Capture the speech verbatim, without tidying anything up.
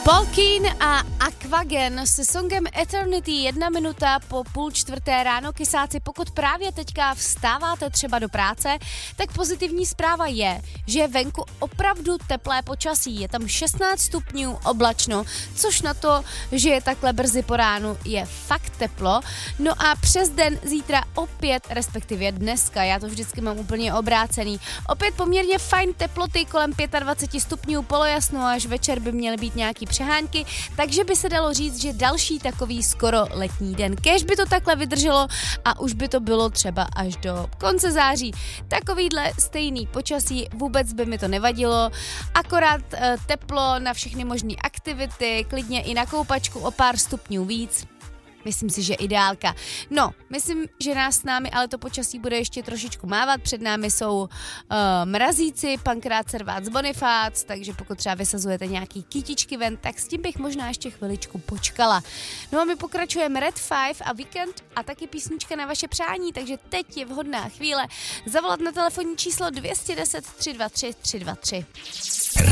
Paul Keen a Aquagen se songem Eternity jedna minuta po půl čtvrté ráno. Kysáci, pokud právě teďka vstáváte třeba do práce, tak pozitivní zpráva je, že je venku opravdu teplé počasí. Je tam šestnáct stupňů, oblačno, což na to, že je takhle brzy po ránu, je fakt teplo. No a přes den zítra opět, respektive dneska, já to vždycky mám úplně obrácený, opět poměrně fajn teploty kolem dvacet pět stupňů, polojasno, až večer by měly být nějaký přehánky, takže by se dalo říct, že další takový skoro letní den. Kéž by to takhle vydrželo a už by to bylo třeba až do konce září. Takovýhle stejný počasí, vůbec by mi to nevadilo, akorát e, teplo na všechny možné aktivity, klidně i na koupačku o pár stupňů víc. Myslím si, že ideálka. No, myslím, že nás s námi, ale to počasí bude ještě trošičku mávat. Před námi jsou uh, mrazíci, Pankrát, Servác, Bonifác, takže pokud třeba vysazujete nějaký kytičky ven, tak s tím bych možná ještě chviličku počkala. No a my pokračujeme Red Five a Weekend a taky písnička na vaše přání, takže teď je vhodná chvíle zavolat na telefonní číslo dvě deset tři dva tři tři dva tři.